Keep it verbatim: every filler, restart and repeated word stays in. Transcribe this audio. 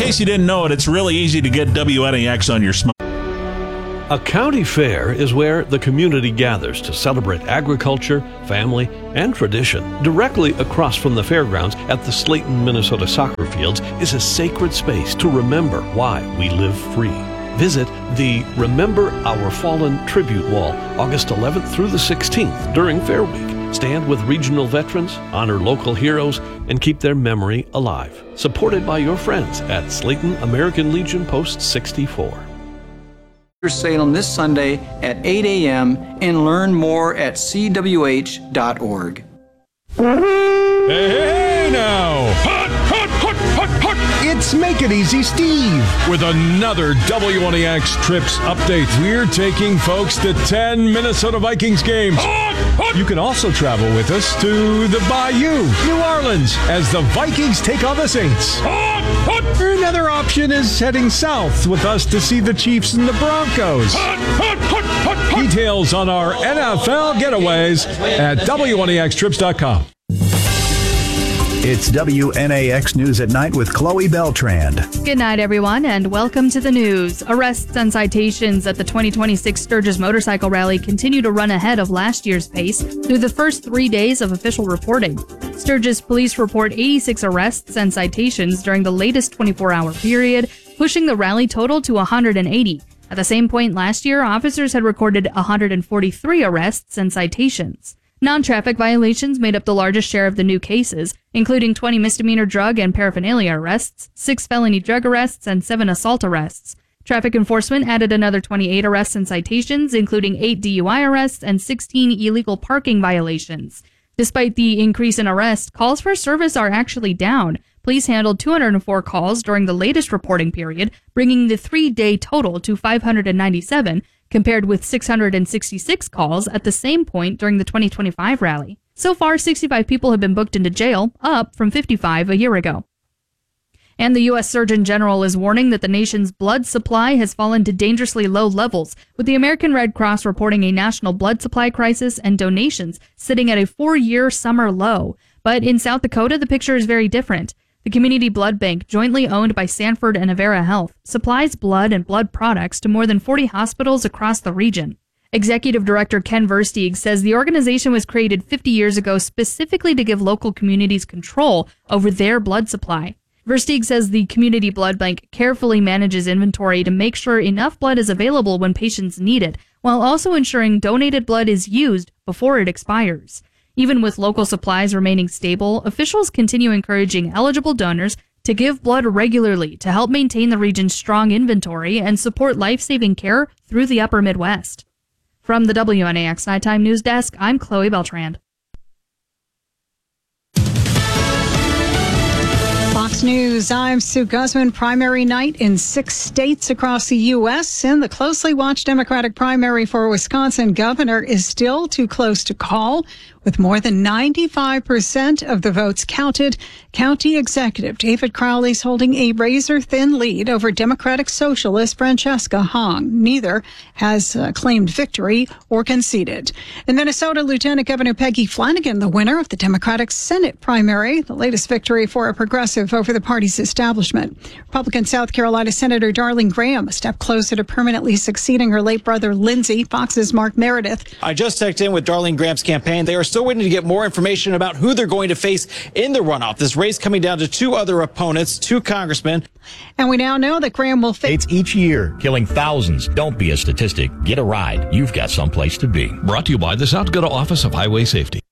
case you didn't know it, it's really easy to get W N A X on your smartphone. A county fair is where the community gathers to celebrate agriculture, family, and tradition. Directly across from the fairgrounds at the Slayton, Minnesota soccer fields is a sacred space to remember why we live free. Visit the Remember Our Fallen Tribute Wall August eleventh through the sixteenth during Fair Week. Stand with regional veterans, honor local heroes, and keep their memory alive. Supported by your friends at Slayton American Legion Post sixty-four. Salem this Sunday at eight a.m. and learn more at c w h dot org. Hey, hey now! Hot, hot, hot, hot, hot! It's Make It Easy Steve with another W N A X Trips update. We're taking folks to ten Minnesota Vikings games. Hot, hot! You can also travel with us to the Bayou, New Orleans, as the Vikings take on the Saints. Hot, hot! Another option is heading south with us to see the Chiefs and the Broncos. Hot, hot, hot, hot, hot! Details on our N F L getaways at W N A X trips dot com. It's W N A X News at Night with Chloe Beltrand. Good night, everyone, and welcome to the news. Arrests and citations at the twenty twenty-six Sturgis Motorcycle Rally continue to run ahead of last year's pace through the first three days of official reporting. Sturgis police report eighty-six arrests and citations during the latest twenty-four hour period, pushing the rally total to one hundred eighty. At the same point last year, officers had recorded one hundred forty-three arrests and citations. Non-traffic violations made up the largest share of the new cases, including twenty misdemeanor drug and paraphernalia arrests, six felony drug arrests, and seven assault arrests. Traffic enforcement added another twenty-eight arrests and citations, including eight D U I arrests and sixteen illegal parking violations. Despite the increase in arrests, calls for service are actually down. Police handled two hundred four calls during the latest reporting period, bringing the three-day total to five hundred ninety-seven, compared with six hundred sixty-six calls at the same point during the twenty twenty-five rally. So far, sixty-five people have been booked into jail, up from fifty-five a year ago. And the U S Surgeon General is warning that the nation's blood supply has fallen to dangerously low levels, with the American Red Cross reporting a national blood supply crisis and donations sitting at a four-year summer low. But in South Dakota, the picture is very different. The Community Blood Bank, jointly owned by Sanford and Avera Health, supplies blood and blood products to more than forty hospitals across the region. Executive Director Ken Versteeg says the organization was created fifty years ago specifically to give local communities control over their blood supply. Versteeg says the Community Blood Bank carefully manages inventory to make sure enough blood is available when patients need it, while also ensuring donated blood is used before it expires. Even with local supplies remaining stable, officials continue encouraging eligible donors to give blood regularly to help maintain the region's strong inventory and support life-saving care through the upper Midwest. From the W N A X Nighttime News Desk, I'm Chloe Beltrand. Fox News, I'm Sue Guzman. Primary night in six states across the U S and the closely watched Democratic primary for Wisconsin governor is still too close to call. With more than ninety-five percent of the votes counted, County Executive David Crowley's holding a razor-thin lead over Democratic Socialist Francesca Hong. Neither has uh, claimed victory or conceded. In Minnesota, Lieutenant Governor Peggy Flanagan, the winner of the Democratic Senate primary, the latest victory for a progressive over the party's establishment. Republican South Carolina Senator Darlene Graham a step closer to permanently succeeding her late brother Lindsey. Fox's Mark Meredith. I just checked in with Darlene Graham's campaign. They are still waiting to get more information about who they're going to face in the runoff. This race coming down to two other opponents, two congressmen. And we now know that Graham will face each year, killing thousands. Don't be a statistic. Get a ride. You've got someplace to be. Brought to you by the South Dakota Office of Highway Safety.